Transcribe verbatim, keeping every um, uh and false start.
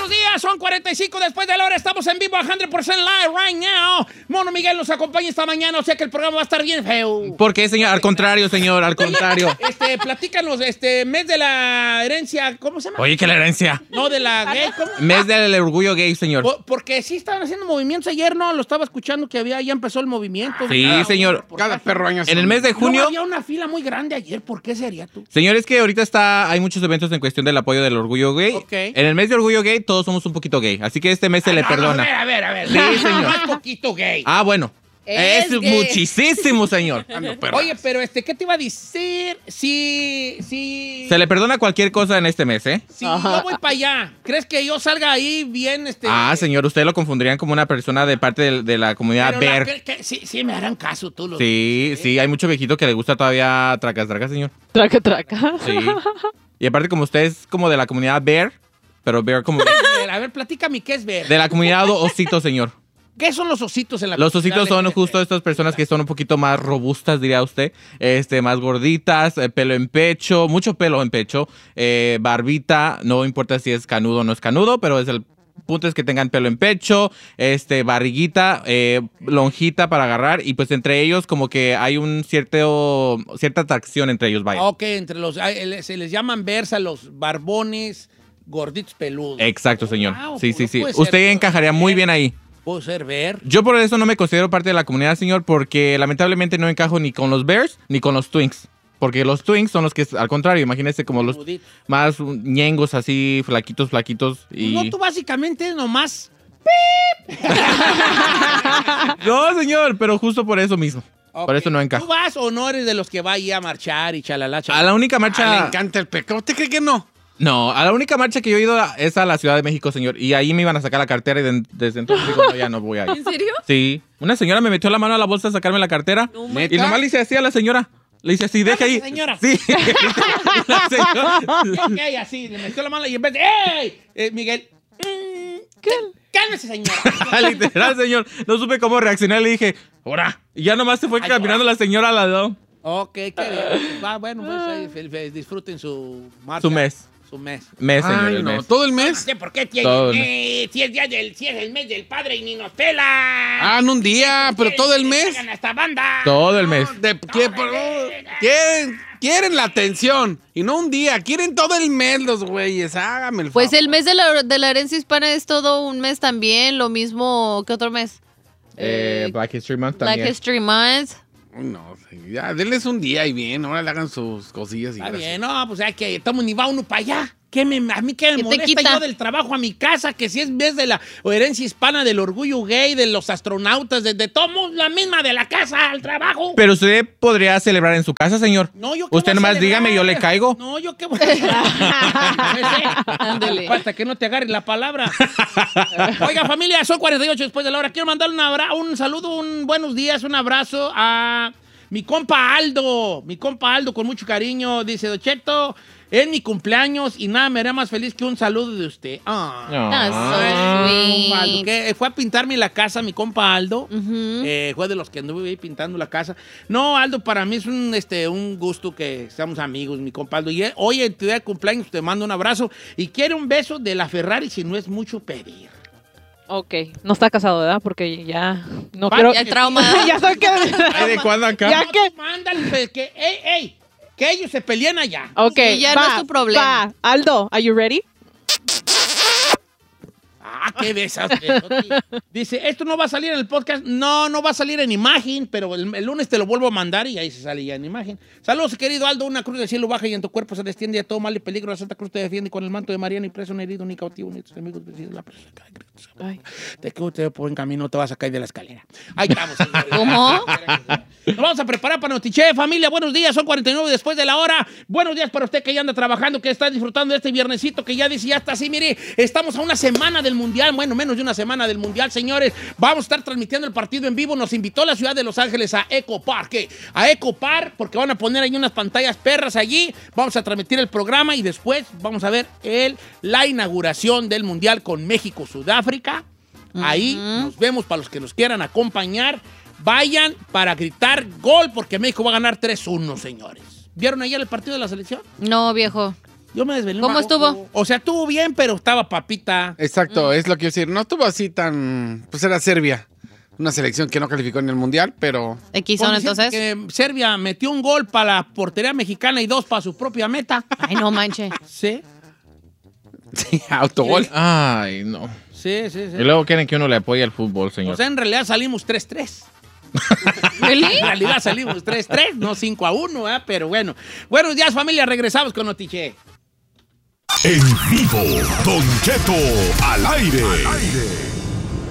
buenos días. Son cuarenta y cinco después de la hora. Estamos en vivo a cien por ciento live right now. Mono Miguel nos acompaña esta mañana, o sea que el programa va a estar bien feo. ¿Por qué, señor? Al contrario, señor, al contrario. Este, platícanos, este, mes de la herencia, ¿cómo se llama? Oye, ¿qué la herencia? No, de la gay, ¿cómo? Mes del orgullo gay, señor. Por, porque sí estaban haciendo movimientos ayer, ¿no? Lo estaba escuchando que había, ya empezó el movimiento. Sí, Cada señor. uno, Cada perro año. En el mes de junio... No, había una fila muy grande ayer. ¿Por qué sería tú? Señor, es que ahorita está, hay muchos eventos en cuestión del apoyo del orgullo gay. Okay. En el mes de orgullo gay todos somos un poquito gay, así que este mes se Ah, le no, perdona. No, a ver, a ver, a ver. Sí, señor. No es poquito gay. Ah, bueno. Es Es, gay. muchísimo, señor. Oye, pero este, ¿qué te iba a decir? Si, si... Se le perdona cualquier cosa en este mes, ¿eh? Si yo voy para allá, ¿crees que yo salga ahí bien? Este, Ah, señor, usted lo confundirían como una persona de parte de, de la comunidad pero la- bear. que- que- sí, sí, me harán caso tú. Los, Sí, sí, hay mucho viejito que le gusta todavía tracas, tracas, señor. Traca, traca. Sí. Y aparte, como usted es como de la comunidad bear, pero bear como... A ver, a ver, platícame, ¿qué es ver? De la comunidad osito, señor. ¿Qué son los ositos en la Los comunidad ositos son L G B T? justo estas personas que son un poquito más robustas, diría usted, este, más gorditas, eh, pelo en pecho, mucho pelo en pecho, eh, barbita, no importa si es canudo o no es canudo, pero es el punto es que tengan pelo en pecho, este, barriguita, eh, lonjita para agarrar y pues entre ellos como que hay un cierto, cierta atracción entre ellos, vaya. Ok, entre los, ah, el- se les llaman versa los barbones gorditos peludos. Exacto, señor. Wow, Sí, sí, no sí. puede ser, Usted puede encajaría ser. muy bien ahí. Puedo ser ver. Yo por eso no me considero parte de la comunidad, señor, porque lamentablemente no encajo ni con los Bears ni con los Twinks. Porque los Twinks son los que, al contrario, imagínese como los Peludito. más ñengos así, flaquitos, flaquitos. Y... No, tú básicamente nomás. No, señor, pero justo por eso mismo. Por Ok. eso no ¿Tú encajo. vas o no eres de los que va ahí a marchar y chalala, A chalala? la única Ah, le marcha... encanta el pecado. ¿Usted cree que no? No, a la única marcha que yo he ido es a la Ciudad de México, señor. Y ahí me iban a sacar la cartera y de- desde entonces digo, no, ya no voy ahí. ¿En serio? Sí. Una señora me metió la mano a la bolsa a sacarme la cartera. No, ¿Neta? Y nomás le hice así a la señora. Le hice así, deja ahí. Cálmese, señora. Sí. Y la señora- Ok, así, le metió la mano y en vez de ¡ey! Eh, Miguel. mm, Cálmese, señora. Literal, señor. No supe cómo reaccionar. Le dije, ¡hora! Y ya nomás se fue Ay, caminando ora. la señora al lado. Ok, qué bien. Va, bueno, pues ahí, fel- fel- disfruten su marcha. Su mes. Su mes. Mes, señor. Ay, el no. mes. ¿Todo el No mes? sé por qué tiene Todo el mes. Si es, día del, si es el mes del padre y ni nos pela. Ah, no un día, pero todo el mes. Hagan a esta banda. Todo el mes. De- ¿qué- por- quieren, quieren la atención y no un día. Quieren todo el mes los güeyes. Hágame el Pues favor. el mes de la, de la herencia hispana es todo un mes también, lo mismo que otro mes. Eh, Black History Month Black también. History Month. Uy, no, sí, ya, denles un día y bien. Ahora le hagan sus cosillas y Está gracias. bien, no, pues hay que, estamos ni va uno para allá. ¿Qué me, a mí qué me ¿Qué te molesta quita? yo del trabajo a mi casa? Que si es vez de la herencia hispana, del orgullo gay, de los astronautas, de, de todo, la misma de la casa al trabajo. Pero usted podría celebrar en su casa, señor. No, yo qué Usted voy a nomás celebrar. dígame, yo le caigo. No, yo qué voy a celebrar. Ándale. Falta que no te agarre la palabra. Oiga, familia, son cuarenta y ocho después de la hora. Quiero mandarle un, abra un saludo, un buenos días, un abrazo a mi compa Aldo. Mi compa Aldo, con mucho cariño. Dice, Don Cheto, es mi cumpleaños y nada me hará más feliz que un saludo de usted. Ah. Ah, so Compa Aldo, sweet. que fue a pintarme la casa, mi compa Aldo. Ujú. Eh, fue de los que anduve ahí pintando la casa. No, Aldo, para mí es un, este, un gusto que seamos amigos, mi compa Aldo. Y eh, hoy en tu día de cumpleaños te mando un abrazo y quiero un beso de la Ferrari si no es mucho pedir. Ok, no está casado, ¿verdad? Porque ya no Va, quiero... Ya trauma. ya sé que... Ay, ¿de cuándo acá? Ya No, que- mándale, pues, que, ey, ey, que ellos se peleen allá. Ok, Sí, ya no va, es tu problema. va. Aldo, are you ready? Ah, qué besas. besote. Dice, esto no va a salir en el podcast. No, no va a salir en imagen, pero el, el lunes te lo vuelvo a mandar y ahí se sale ya en imagen. Saludos, querido Aldo. Una cruz del cielo baja y en tu cuerpo se desciende a todo mal y peligro. La Santa Cruz te defiende con el manto de María, ni preso, ni herido, ni cautivo, ni tus amigos vencidos. La presa cae, Cristo. Ay. Te quedo te por buen camino, te vas a caer de la escalera. Ahí estamos. señores. ¿Cómo? Nos vamos a preparar para Notiche, familia. Buenos días, son cuarenta y nueve después de la hora. Buenos días para usted que ya anda trabajando, que está disfrutando de este viernesito, que ya dice, ya está así, mire, estamos a una semana del Mundial, bueno, menos de una semana del Mundial, señores. Vamos a estar transmitiendo el partido en vivo. Nos invitó la ciudad de Los Ángeles a Eco Park, ¿qué? A Eco Park, porque van a poner ahí unas pantallas perras allí. Vamos a transmitir el programa y después vamos a ver el, la inauguración del Mundial con México, Sudáfrica. Ahí nos vemos para los que nos quieran acompañar. Vayan para gritar gol porque México va a ganar tres uno, señores. ¿Vieron ayer el partido de la selección? No, viejo. Yo me desvelé. ¿Cómo un estuvo? poco. O sea, estuvo bien, pero estaba papita. Exacto, es lo que iba a decir. No estuvo así tan... Pues era Serbia. Una selección que no calificó en el Mundial, pero... X son Con decirte entonces. Que Serbia metió un gol para la portería mexicana y dos para su propia meta. Ay, no manche. Sí, Sí, autogol. Ay, no. sí, sí. sí. Y luego quieren que uno le apoye al fútbol, señor. O sea, en realidad salimos tres tres. ¿Really? En realidad salimos tres tres, no cinco a uno, ¿eh? Pero bueno. Buenos días, familia. Regresamos con Notiche. En vivo, Don Cheto al aire.